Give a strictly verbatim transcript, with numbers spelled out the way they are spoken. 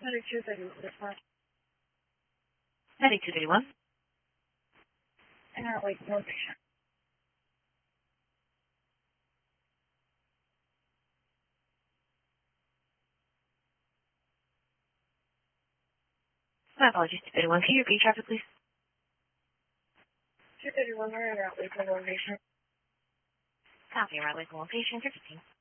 thirty-two thirty-one, this one. thirty-two thirty-one. And uh, wait, one patient. My apologies, two thirty-one. Can you repeat traffic, please? two thirty-one, we're in route with one patient. Copy, right with one patient, fifteen.